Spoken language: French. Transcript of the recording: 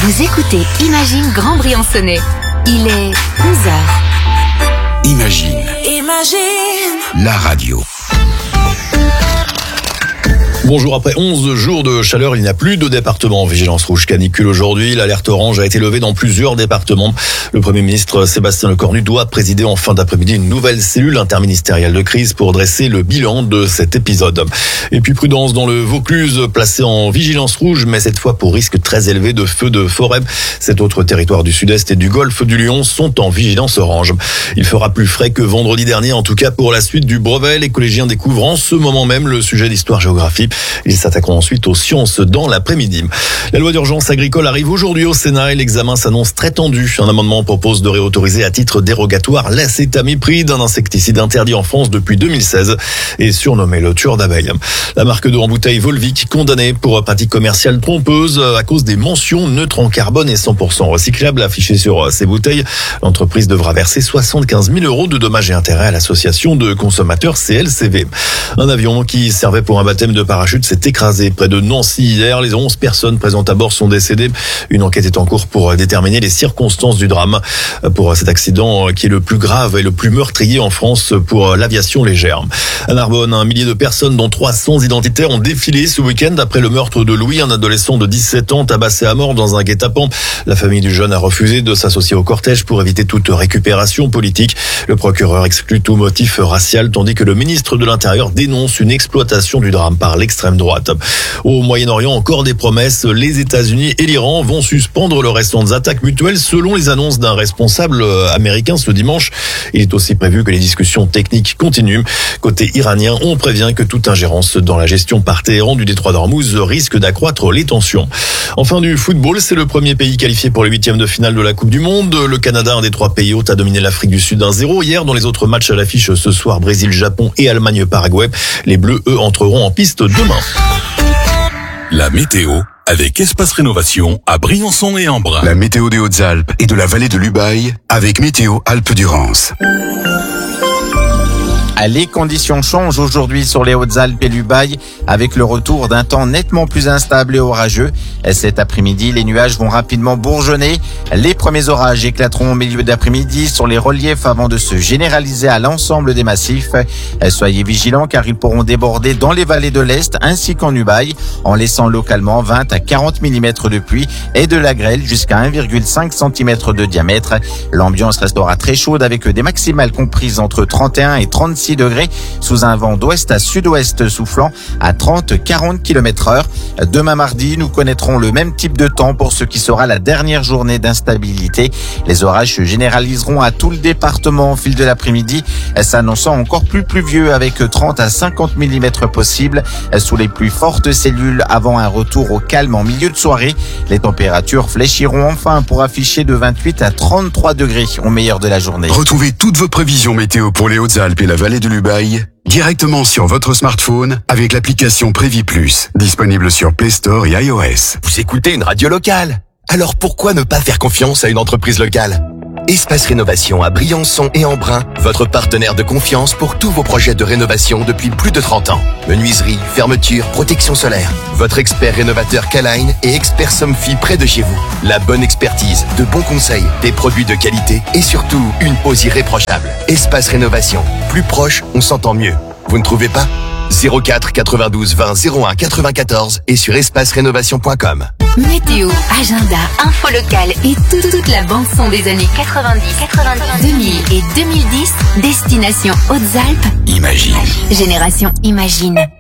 Vous écoutez Imagine Grand Briançonnais. Il est 11h. Imagine. La radio. Bonjour, après 11 jours de chaleur, il n'y a plus de département en vigilance rouge canicule aujourd'hui. L'alerte orange a été levée dans plusieurs départements. Le Premier ministre Sébastien Lecornu doit présider en fin d'après-midi une nouvelle cellule interministérielle de crise pour dresser le bilan de cet épisode. Et puis prudence dans le Vaucluse, placé en vigilance rouge, mais cette fois pour risque très élevé de feux de forêt. Cet autre territoire du sud-est et du golfe du Lion sont en vigilance orange. Il fera plus frais que vendredi dernier, en tout cas pour la suite du brevet. Les collégiens découvrent en ce moment même le sujet d'histoire-géographie. Ils s'attaqueront ensuite aux sciences dans l'après-midi. La loi d'urgence agricole arrive aujourd'hui au Sénat et l'examen s'annonce très tendu. Un amendement propose de réautoriser à titre dérogatoire l'acétamipride, un insecticide interdit en France depuis 2016 et surnommé le tueur d'abeilles. La marque de en bouteille Volvic condamnée pour pratique commerciale trompeuse à cause des mentions neutres en carbone et 100% recyclables affichées sur ces bouteilles. L'entreprise devra verser 75 000 € de dommages et intérêts à l'association de consommateurs CLCV. Un avion qui servait pour un baptême de parachute s'est écrasé près de Nancy hier. Les 11 personnes présentes à bord sont décédées. Une enquête est en cours pour déterminer les circonstances du drame. Pour cet accident qui est le plus grave et le plus meurtrier en France pour l'aviation légère. À Narbonne, un millier de personnes dont 300 identitaires ont défilé ce week-end après le meurtre de Louis, un adolescent de 17 ans tabassé à mort dans un guet-apens. La famille du jeune a refusé de s'associer au cortège pour éviter toute récupération politique. Le procureur exclut tout motif racial tandis que le ministre de l'Intérieur dénonce une exploitation du drame par l'extrême droite. Au Moyen-Orient, encore des promesses. Les États-Unis et l'Iran vont suspendre leurs récentes attaques mutuelles selon les annonces d'un responsable américain ce dimanche. Il est aussi prévu que les discussions techniques continuent. Côté iranien, on prévient que toute ingérence dans la gestion par Téhéran du détroit d'Ormuz risque d'accroître les tensions. Enfin, du football, c'est le premier pays qualifié pour les huitièmes de finale de la Coupe du Monde. Le Canada, un des trois pays hôtes, a dominé l'Afrique du Sud 1-0 hier. Dans les autres matchs à l'affiche ce soir, Brésil, Japon et Allemagne-Paraguay. Les Bleus, eux, entreront en piste demain. La météo avec Espace Rénovation à Briançon et Embrun. La météo des Hautes-Alpes et de la vallée de l'Ubaye avec Météo Alpes-Durance. Les conditions changent aujourd'hui sur les Hautes-Alpes et l'Ubaye avec le retour d'un temps nettement plus instable et orageux. Cet après-midi, les nuages vont rapidement bourgeonner. Les premiers orages éclateront au milieu d'après-midi sur les reliefs avant de se généraliser à l'ensemble des massifs. Soyez vigilants car ils pourront déborder dans les vallées de l'Est ainsi qu'en Ubaye en laissant localement 20 à 40 mm de pluie et de la grêle jusqu'à 1,5 cm de diamètre. L'ambiance restera très chaude avec des maximales comprises entre 31 et 36 degrés sous un vent d'ouest à sud-ouest soufflant à 30-40 km/h. Demain mardi, nous connaîtrons le même type de temps pour ce qui sera la dernière journée d'instabilité. Les orages se généraliseront à tout le département au fil de l'après-midi, s'annonçant encore plus pluvieux avec 30 à 50 mm possibles sous les plus fortes cellules avant un retour au calme en milieu de soirée. Les températures fléchiront enfin pour afficher de 28 à 33 degrés au meilleur de la journée. Retrouvez toutes vos prévisions météo pour les Hautes-Alpes et la vallée de l'Ubaye directement sur votre smartphone avec l'application Prévis Plus, disponible sur Play Store et iOS. Vous écoutez une radio locale, alors pourquoi ne pas faire confiance à une entreprise locale ? Espace Rénovation à Briançon et Embrun, votre partenaire de confiance pour tous vos projets de rénovation depuis plus de 30 ans. Menuiserie, fermeture, protection solaire. Votre expert rénovateur K-Line et expert Somfy près de chez vous. La bonne expertise, de bons conseils, des produits de qualité et surtout une pose irréprochable. Espace Rénovation. Plus proche, on s'entend mieux. Vous ne trouvez pas ? 04 92 20 01 94 et sur espacerénovation.com. Météo, agenda, info locale et toute la bande-son des années 90, 2000 et 2010. Destination Hautes-Alpes. Imagine. Génération Imagine.